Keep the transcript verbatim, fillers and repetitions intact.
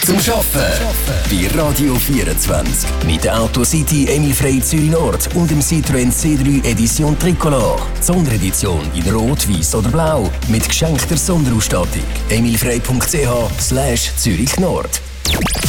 zum Arbeiten. Bei Radio vierundzwanzig. Mit der Autocity Emil Frey Zürich Nord und dem Citroën C drei Edition Tricolor. Sonderedition in Rot, Weiß oder Blau. Mit geschenkter Sonderausstattung. emilfrey punkt c h slash Zürich Nord.